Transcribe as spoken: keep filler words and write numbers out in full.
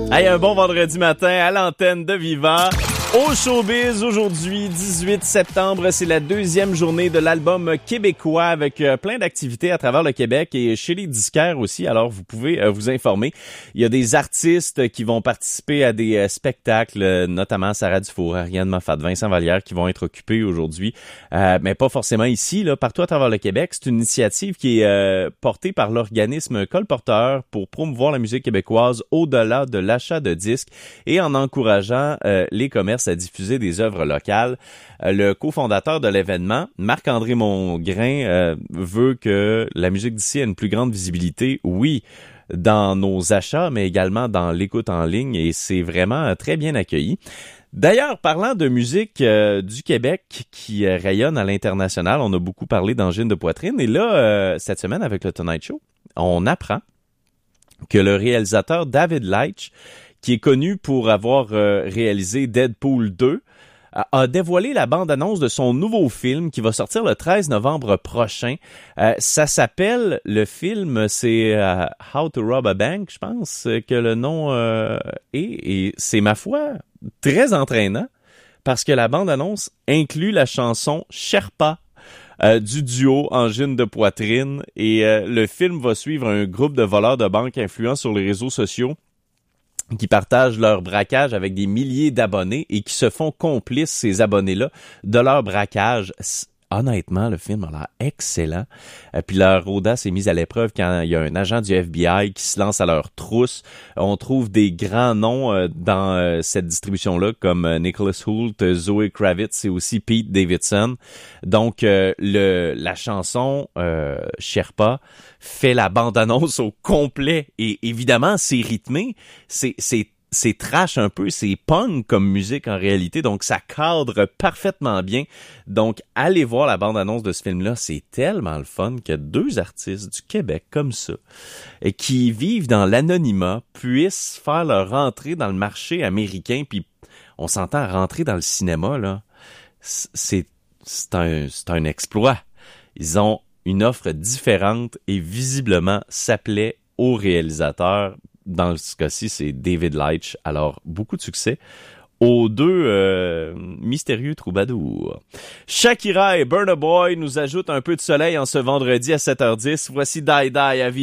Hey, un bon vendredi matin à l'antenne de Viva. Au showbiz, aujourd'hui, dix-huit septembre, c'est la deuxième journée de l'album québécois avec euh, plein d'activités à travers le Québec et chez les disquaires aussi. Alors, vous pouvez euh, vous informer. Il y a des artistes qui vont participer à des euh, spectacles, euh, notamment Sarah Dufour, Ariane Moffat, Vincent Vallière, qui vont être occupés aujourd'hui, euh, mais pas forcément ici, là, partout à travers le Québec. C'est une initiative qui est euh, portée par l'organisme Colporteur pour promouvoir la musique québécoise au-delà de l'achat de disques et en encourageant euh, les commerces à diffuser des œuvres locales. Euh, le cofondateur de l'événement, Marc-André Mongrain, euh, veut que la musique d'ici ait une plus grande visibilité, oui, dans nos achats, mais également dans l'écoute en ligne, et c'est vraiment euh, très bien accueilli. D'ailleurs, parlant de musique euh, du Québec qui euh, rayonne à l'international, on a beaucoup parlé d'angine de poitrine, et là, euh, cette semaine, avec le Tonight Show, on apprend que le réalisateur David Leitch, qui est connu pour avoir euh, réalisé Deadpool deux, a, a dévoilé la bande-annonce de son nouveau film qui va sortir le treize novembre prochain. Euh, ça s'appelle, le film, c'est euh, How to Rob a Bank, je pense que le nom euh, est, et c'est, ma foi, très entraînant, parce que la bande-annonce inclut la chanson Sherpa Euh, du duo Angine de poitrine, et euh, le film va suivre un groupe de voleurs de banque influents sur les réseaux sociaux qui partagent leur braquage avec des milliers d'abonnés et qui se font complices, ces abonnés-là, de leur braquage. Honnêtement, le film a l'air excellent. Euh, puis leur audace est mise à l'épreuve quand il y a un agent du F B I qui se lance à leur trousse. On trouve des grands noms euh, dans euh, cette distribution-là, comme euh, Nicholas Hoult, euh, Zoe Kravitz et aussi Pete Davidson. Donc, euh, le la chanson euh, Sherpa fait la bande-annonce au complet. Et évidemment, c'est rythmé. C'est, c'est c'est trash un peu, c'est punk comme musique en réalité, donc ça cadre parfaitement bien. Donc, allez voir la bande-annonce de ce film-là, c'est tellement le fun que deux artistes du Québec comme ça, et qui vivent dans l'anonymat, puissent faire leur entrée dans le marché américain, puis on s'entend rentrer dans le cinéma, là, c'est, c'est, un, c'est un exploit. Ils ont une offre différente et visiblement ça plaît aux réalisateurs. Dans ce cas-ci, c'est David Leitch. Alors, beaucoup de succès aux deux euh, mystérieux troubadours. Shakira et Burna Boy nous ajoutent un peu de soleil en ce vendredi à sept heures dix. Voici Die Die à Viva.